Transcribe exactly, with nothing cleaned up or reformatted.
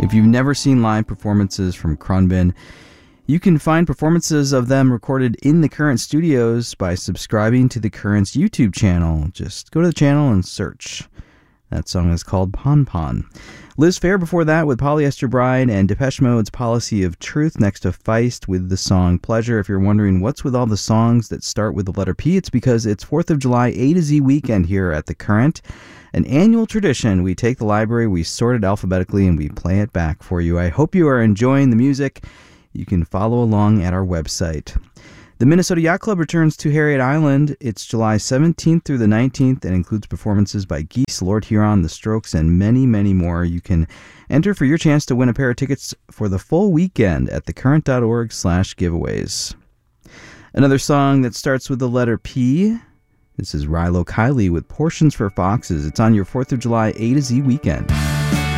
If you've never seen live performances from Khruangbin, you can find performances of them recorded in the Current studios by subscribing to the Current's YouTube channel. Just go to the channel and search. That song is called Pon Pon. Liz Phair before that with Polyester Bride, and Depeche Mode's Policy of Truth next to Feist with the song Pleasure. If you're wondering what's with all the songs that start with the letter P, it's because it's fourth of July A to Z weekend here at the Current. An annual tradition. We take the library, we sort it alphabetically, and we play it back for you. I hope you are enjoying the music. You can follow along at our website. The Minnesota Yacht Club returns to Harriet Island. It's July seventeenth through the nineteenth and includes performances by Geese, Lord Huron, The Strokes, and many, many more. You can enter for your chance to win a pair of tickets for the full weekend at thecurrent.org slash giveaways. Another song that starts with the letter P. This is Rilo Kiley with Portions for Foxes. It's on your fourth of July A to Z weekend.